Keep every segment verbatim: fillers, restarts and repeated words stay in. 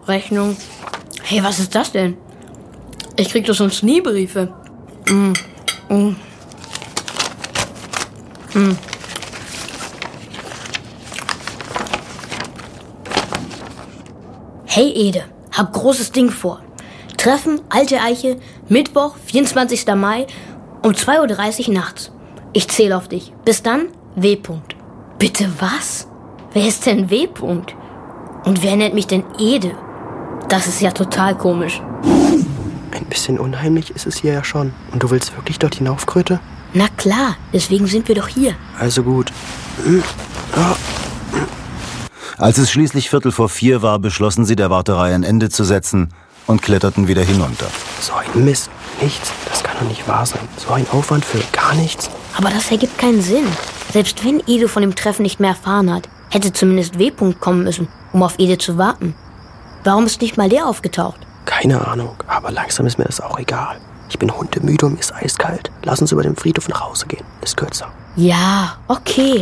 Abrechnung. Hey, was ist das denn? Ich krieg doch sonst nie Briefe. Mm. Mm. Mm. Hey Ede, hab großes Ding vor. Treffen, Alte Eiche, Mittwoch, vierundzwanzigster Mai um zwei Uhr dreißig nachts. Ich zähle auf dich. Bis dann, W. -Punkt. Bitte was? Wer ist denn W. -Punkt? Und wer nennt mich denn Ede? Das ist ja total komisch. Ein bisschen unheimlich ist es hier ja schon. Und du willst wirklich dort hinauf, Kröte? Na klar, deswegen sind wir doch hier. Also gut. Ja. Als es schließlich Viertel vor vier war, beschlossen sie, der Warterei ein Ende zu setzen und kletterten wieder hinunter. So ein Mist. Nichts. Das kann doch nicht wahr sein. So ein Aufwand für gar nichts. Aber das ergibt keinen Sinn. Selbst wenn Ede von dem Treffen nicht mehr erfahren hat, hätte zumindest W. -Punkt kommen müssen, um auf Ede zu warten. Warum ist nicht mal der aufgetaucht? Keine Ahnung, aber langsam ist mir das auch egal. Ich bin hundemüde und mir ist eiskalt. Lass uns über den Friedhof nach Hause gehen. Ist kürzer. Ja, okay.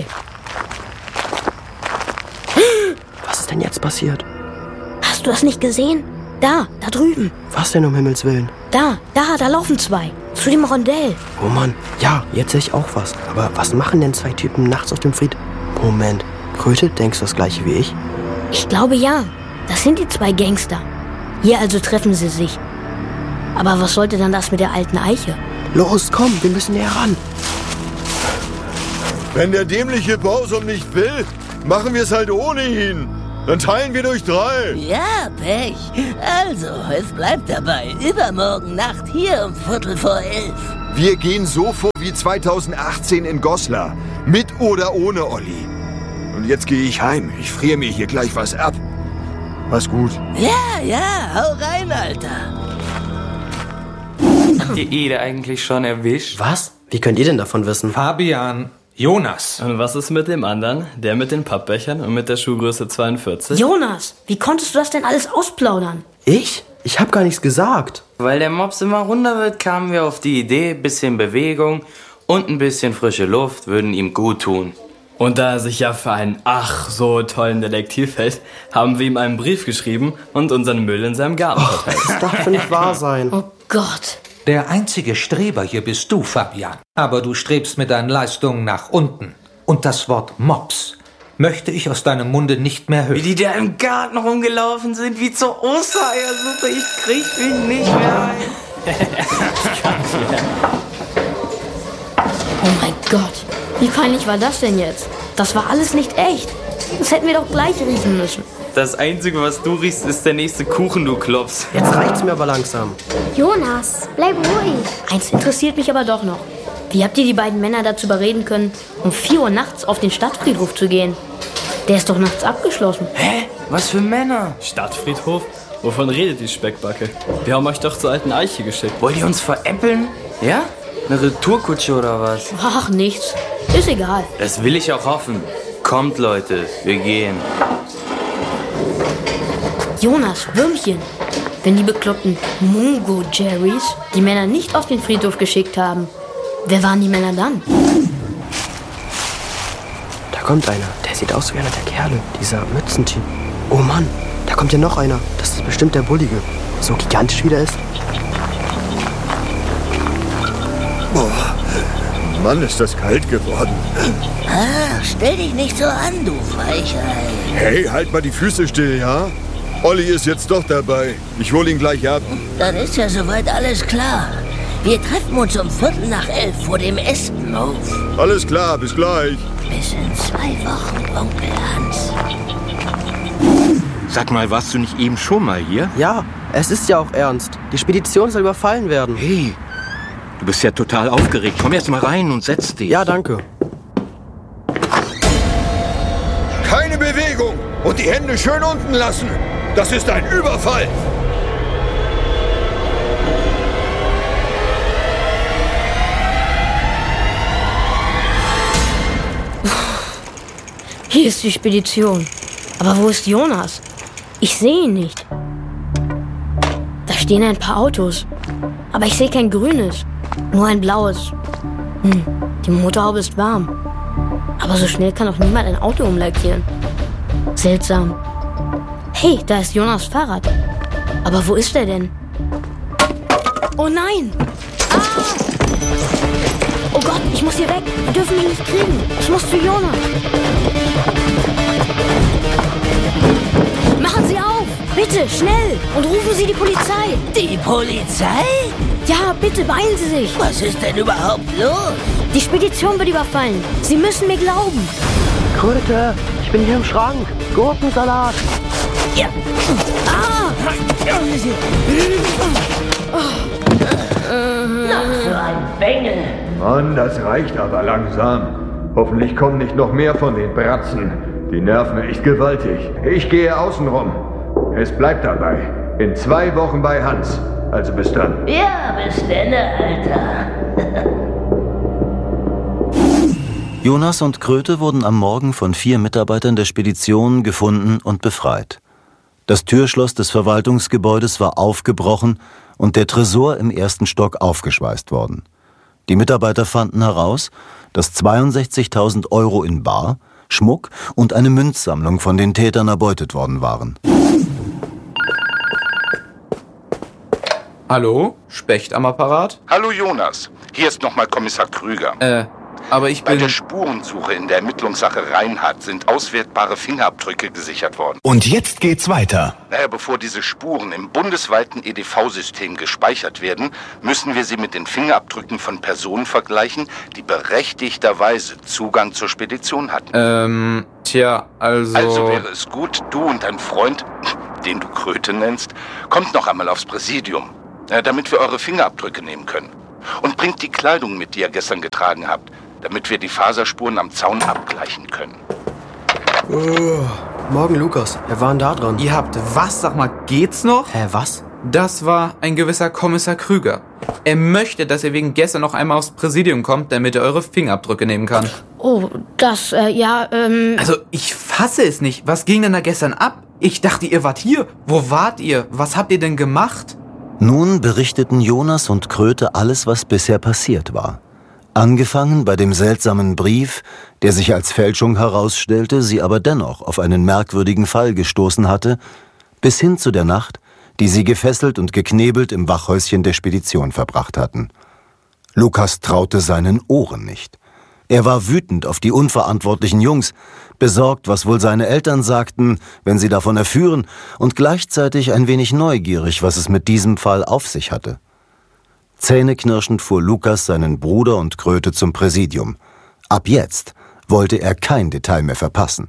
Was ist denn jetzt passiert? Hast du das nicht gesehen? Da, da drüben. Was denn um Himmels Willen? Da, da, da laufen zwei. Zu dem Rondell. Oh Mann, ja, jetzt sehe ich auch was. Aber was machen denn zwei Typen nachts auf dem Friedhof? Moment, Kröte, denkst du das gleiche wie ich? Ich glaube ja. Das sind die zwei Gangster. Hier also treffen sie sich. Aber was sollte dann das mit der alten Eiche? Los, komm, wir müssen näher ran. Wenn der dämliche Bausum nicht will, machen wir es halt ohne ihn. Dann teilen wir durch drei. Ja, Pech. Also, es bleibt dabei. Übermorgen Nacht hier um Viertel vor elf. Wir gehen so vor wie zweitausendachtzehn in Goslar. Mit oder ohne Olli. Und jetzt gehe ich heim. Ich friere mir hier gleich was ab. Mach's gut. Ja, ja, hau rein, Alter. Habt ihr Ede eigentlich schon erwischt? Was? Wie könnt ihr denn davon wissen? Fabian, Jonas. Und was ist mit dem anderen? Der mit den Pappbechern und mit der Schuhgröße zweiundvierzig? Jonas, wie konntest du das denn alles ausplaudern? Ich? Ich hab gar nichts gesagt. Weil der Mops immer runder wird, kamen wir auf die Idee, bisschen Bewegung und ein bisschen frische Luft würden ihm gut tun. Und da er sich ja für einen ach so tollen Detektiv hält, haben wir ihm einen Brief geschrieben und unseren Müll in seinem Garten verteilt. Das darf doch nicht wahr sein. Oh Gott. Der einzige Streber hier bist du, Fabian. Aber du strebst mit deinen Leistungen nach unten. Und das Wort Mops möchte ich aus deinem Munde nicht mehr hören. Wie die da im Garten rumgelaufen sind, wie zur Ostereiersuppe. Ich krieg ihn nicht mehr ein. Oh mein Gott. Wie peinlich war das denn jetzt? Das war alles nicht echt. Das hätten wir doch gleich riechen müssen. Das Einzige, was du riechst, ist der nächste Kuchen, du Klops. Jetzt reicht's mir aber langsam. Jonas, bleib ruhig. Eins interessiert mich aber doch noch. Wie habt ihr die beiden Männer dazu überreden können, um vier Uhr nachts auf den Stadtfriedhof zu gehen? Der ist doch nachts abgeschlossen. Hä? Was für Männer? Stadtfriedhof? Wovon redet die Speckbacke? Wir haben euch doch zur alten Eiche geschickt. Wollt ihr uns veräppeln? Ja? Eine Retourkutsche oder was? Ach, nichts. Ist egal. Das will ich auch hoffen. Kommt, Leute, wir gehen. Jonas, Würmchen. Wenn die bekloppten Mungo-Jerrys die Männer nicht auf den Friedhof geschickt haben, wer waren die Männer dann? Da kommt einer. Der sieht aus wie einer der Kerle. Dieser Mützentyp. Oh Mann, da kommt ja noch einer. Das ist bestimmt der Bullige. So gigantisch wie der ist. Boah, Mann, ist das kalt geworden. Ah, stell dich nicht so an, du Weichei. Hey, halt mal die Füße still, ja? Olli ist jetzt doch dabei. Ich hol ihn gleich ab. Dann ist ja soweit alles klar. Wir treffen uns um Viertel nach elf vor dem Espenhof. Alles klar, bis gleich. Bis in zwei Wochen, Onkel Hans. Sag mal, warst du nicht eben schon mal hier? Ja, es ist ja auch ernst. Die Spedition soll überfallen werden. Hey, du bist ja total aufgeregt. Komm erst mal rein und setz dich. Ja, danke. Keine Bewegung und die Hände schön unten lassen. Das ist ein Überfall. Hier ist die Spedition. Aber wo ist Jonas? Ich sehe ihn nicht. Da stehen ein paar Autos. Aber ich sehe kein grünes. Nur ein blaues. Hm, die Motorhaube ist warm. Aber so schnell kann doch niemand ein Auto umlackieren. Seltsam. Hey, da ist Jonas Fahrrad. Aber wo ist er denn? Oh nein! Ah! Oh Gott, ich muss hier weg. Wir dürfen ihn nicht kriegen. Ich muss zu Jonas. Machen Sie auf! Bitte, schnell! Und rufen Sie die Polizei! Die Polizei? Ja, bitte, beeilen Sie sich! Was ist denn überhaupt los? Die Spedition wird überfallen. Sie müssen mir glauben. Kröte, ich bin hier im Schrank. Gurkensalat. Ja. Ah! Noch so ein Bengel. Mann, das reicht aber langsam. Hoffentlich kommen nicht noch mehr von den Bratzen. Die nerven echt gewaltig. Ich gehe außen rum. Es bleibt dabei. In zwei Wochen bei Hans. Also bis dann. Ja, bis dann, Alter. Jonas und Kröte wurden am Morgen von vier Mitarbeitern der Spedition gefunden und befreit. Das Türschloss des Verwaltungsgebäudes war aufgebrochen und der Tresor im ersten Stock aufgeschweißt worden. Die Mitarbeiter fanden heraus, dass zweiundsechzigtausend Euro in bar, Schmuck und eine Münzsammlung von den Tätern erbeutet worden waren. Hallo? Specht am Apparat? Hallo Jonas, hier ist nochmal Kommissar Krüger. Äh, aber ich bin... Bei der Spurensuche in der Ermittlungssache Reinhardt sind auswertbare Fingerabdrücke gesichert worden. Und jetzt geht's weiter. Naja, bevor diese Spuren im bundesweiten E D V-System gespeichert werden, müssen wir sie mit den Fingerabdrücken von Personen vergleichen, die berechtigterweise Zugang zur Spedition hatten. Ähm, tja, also... Also wäre es gut, du und dein Freund, den du Kröte nennst, kommt noch einmal aufs Präsidium, damit wir eure Fingerabdrücke nehmen können. Und bringt die Kleidung mit, die ihr gestern getragen habt, damit wir die Faserspuren am Zaun abgleichen können. Oh, morgen, Lukas. Wir waren da dran. Ihr habt was? Sag mal, geht's noch? Hä, was? Das war ein gewisser Kommissar Krüger. Er möchte, dass ihr wegen gestern noch einmal aufs Präsidium kommt, damit er eure Fingerabdrücke nehmen kann. Oh, das, äh, ja, ähm... Also, ich fasse es nicht. Was ging denn da gestern ab? Ich dachte, ihr wart hier. Wo wart ihr? Was habt ihr denn gemacht? Nun berichteten Jonas und Kröte alles, was bisher passiert war. Angefangen bei dem seltsamen Brief, der sich als Fälschung herausstellte, sie aber dennoch auf einen merkwürdigen Fall gestoßen hatte, bis hin zu der Nacht, die sie gefesselt und geknebelt im Wachhäuschen der Spedition verbracht hatten. Lukas traute seinen Ohren nicht. Er war wütend auf die unverantwortlichen Jungs, besorgt, was wohl seine Eltern sagten, wenn sie davon erführen, und gleichzeitig ein wenig neugierig, was es mit diesem Fall auf sich hatte. Zähneknirschend fuhr Lukas seinen Bruder und Kröte zum Präsidium. Ab jetzt wollte er kein Detail mehr verpassen.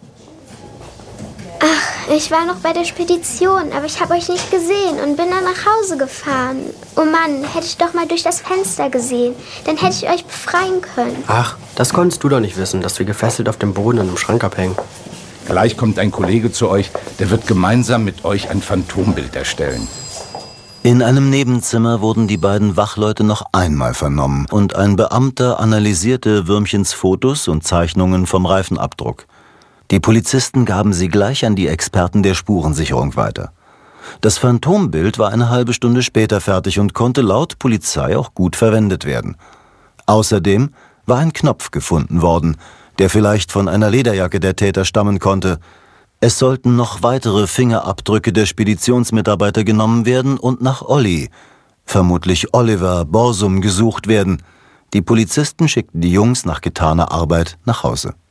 Ach, ich war noch bei der Spedition, aber ich habe euch nicht gesehen und bin dann nach Hause gefahren. Oh Mann, hätte ich doch mal durch das Fenster gesehen. Dann hätte ich euch befreien können. Ach, das konntest du doch nicht wissen, dass wir gefesselt auf dem Boden an einem Schrank abhängen. Gleich kommt ein Kollege zu euch, der wird gemeinsam mit euch ein Phantombild erstellen. In einem Nebenzimmer wurden die beiden Wachleute noch einmal vernommen und ein Beamter analysierte Würmchens Fotos und Zeichnungen vom Reifenabdruck. Die Polizisten gaben sie gleich an die Experten der Spurensicherung weiter. Das Phantombild war eine halbe Stunde später fertig und konnte laut Polizei auch gut verwendet werden. Außerdem war ein Knopf gefunden worden, der vielleicht von einer Lederjacke der Täter stammen konnte. Es sollten noch weitere Fingerabdrücke der Speditionsmitarbeiter genommen werden und nach Olli, vermutlich Oliver Borsum, gesucht werden. Die Polizisten schickten die Jungs nach getaner Arbeit nach Hause.